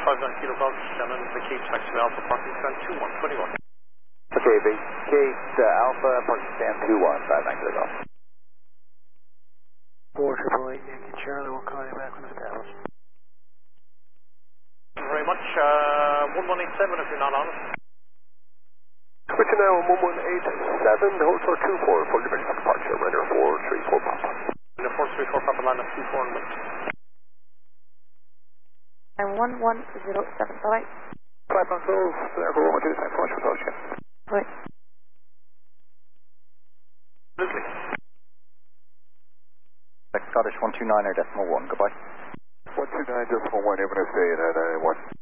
59 Kilo Golf, Shannon, the Cape Taxi Alpha, parking stand 2121. Okay, base Cape Alpha, parking stand 2159 Kilo Golf. 4888 Yankee Charlie, we'll call you back when it's established. Thank you very much. 1187 if you're not on it. Switching now on 1187, hold for 24, fully ready for departure, runner 434 Papa. Runner 434 Papa, line up 24 and wait. And 1107, bye-bye. 5 controls, therefore 112, thanks so much for approaching. Right. Absolutely. Scottish 129er decimal 1, goodbye. 129.1, you're going to stay at 1.